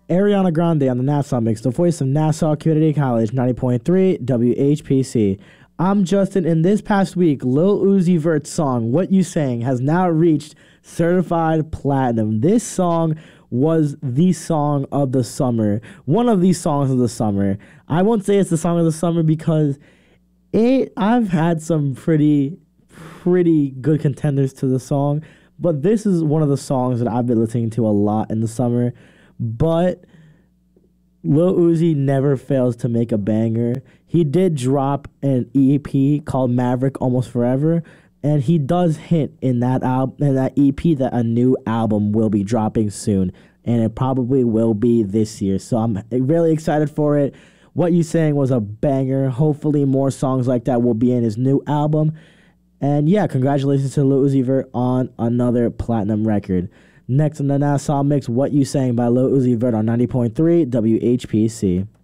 Ariana Grande on the Nassau Mix, the voice of Nassau Community College, 90.3 WHPC. I'm Justin, and this past week, Lil Uzi Vert's song, What You Saying, has now reached certified platinum. This song was the song of the summer, one of these songs of the summer. I won't say it's the song of the summer because I've had some pretty good contenders to the song, but this is one of the songs that I've been listening to a lot in the summer. But Lil Uzi never fails to make a banger. He did drop an EP called Maverick Almost Forever, and he does hint in that EP that a new album will be dropping soon, and it probably will be this year. So I'm really excited for it. What You Saying was a banger. Hopefully more songs like that will be in his new album. And yeah, congratulations to Lil Uzi Vert on another platinum record. Next on the Nassau Mix, What You Saying by Lil Uzi Vert on 90.3 WHPC.